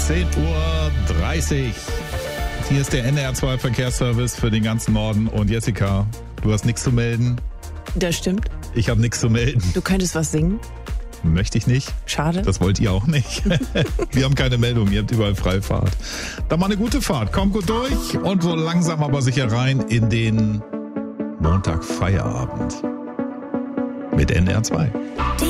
10:30 Uhr. Hier ist der NDR2 Verkehrsservice für den ganzen Norden. Und Jessica, du hast nichts zu melden. Das stimmt. Ich habe nichts zu melden. Du könntest was singen. Möchte ich nicht. Schade. Das wollt ihr auch nicht. Wir haben keine Meldung, ihr habt überall Freifahrt. Dann mal eine gute Fahrt. Kommt gut durch und so langsam aber sicher rein in den Montag Feierabend mit NDR2.